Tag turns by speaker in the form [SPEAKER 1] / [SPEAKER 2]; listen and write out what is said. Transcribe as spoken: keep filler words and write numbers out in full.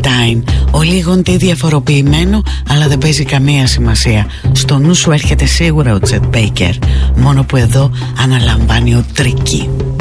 [SPEAKER 1] Valentine. Ο λίγον τι διαφοροποιημένο, αλλά δεν παίζει καμία σημασία. Στο νου σου έρχεται σίγουρα ο Chet Baker, μόνο που εδώ αναλαμβάνει ο Tricky.